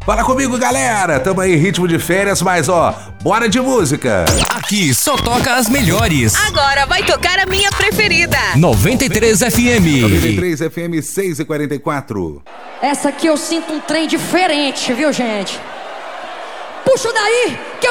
Fala comigo, galera. Tamo aí, ritmo de férias, mas ó, bora de música. Aqui só toca as melhores. Agora vai tocar a minha preferida. 93 FM. 93 FM 6h44. Essa aqui eu sinto um trem diferente, viu, gente? Puxa daí, que eu